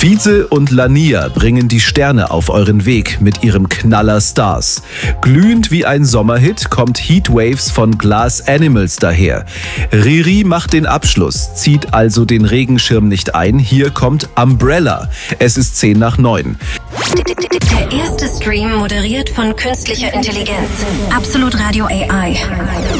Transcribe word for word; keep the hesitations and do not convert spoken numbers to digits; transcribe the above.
Fize und Lania bringen die Sterne auf euren Weg mit ihrem Knaller Stars. Glühend wie ein Sommerhit kommt Heatwaves von Glass Animals daher. Riri macht den Abschluss, zieht also den Regenschirm nicht ein. Hier kommt Umbrella. Es ist zehn nach neun. Der erste Stream moderiert von künstlicher Intelligenz. Absolut Radio A I.